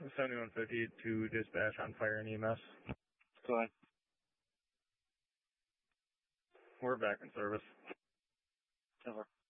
7150 to dispatch on fire and EMS. Go ahead. We're back in service. Over.